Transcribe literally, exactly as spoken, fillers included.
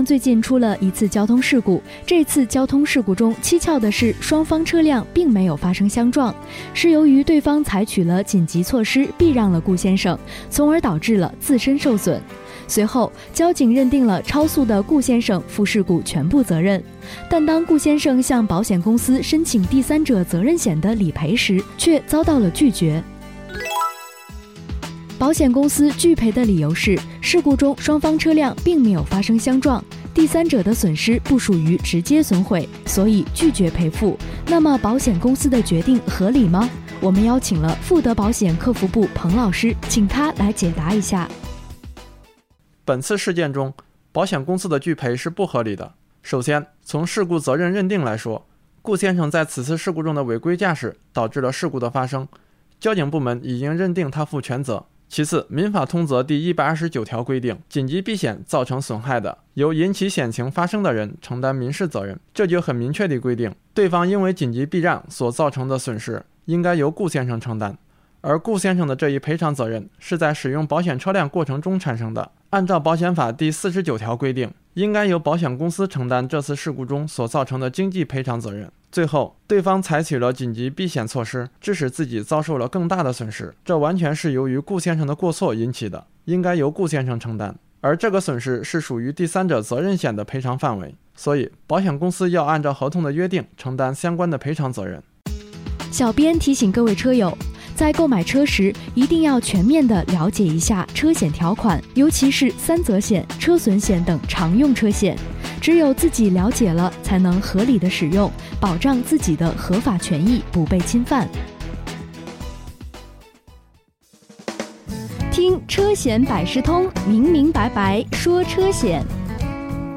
最近出了一次交通事故，这次交通事故中蹊跷的是，双方车辆并没有发生相撞，是由于对方采取了紧急措施避让了顾先生，从而导致了自身受损。随后，交警认定了超速的顾先生负事故全部责任，但当顾先生向保险公司申请第三者责任险的理赔时，却遭到了拒绝。保险公司拒赔的理由是，事故中双方车辆并没有发生相撞，第三者的损失不属于直接损毁，所以拒绝赔付。那么保险公司的决定合理吗？我们邀请了富德保险客服部彭老师，请他来解答一下。 本次事件中，保险公司的拒赔是不合理的。首先，从事故责任认定来说，顾先生在此次事故中的违规驾驶导致了事故的发生，交警部门已经认定他负全责。其次，民法通则第一百二十九条规定，紧急避险造成损害的，由引起险情发生的人承担民事责任。这就很明确地规定，对方因为紧急避让所造成的损失，应该由顾先生承担。而顾先生的这一赔偿责任是在使用保险车辆过程中产生的，按照保险法第四十九条规定，应该由保险公司承担这次事故中所造成的经济赔偿责任。最后，对方采取了紧急避险措施，致使自己遭受了更大的损失，这完全是由于顾先生的过错引起的，应该由顾先生承担。而这个损失是属于第三者责任险的赔偿范围，所以保险公司要按照合同的约定承担相关的赔偿责任。 小编提醒各位车友，在购买车时一定要全面地了解一下车险条款，尤其是三责险、车损险等常用车险。只有自己了解了，才能合理的使用，保障自己的合法权益不被侵犯。听车险百事通，明明白白说车险。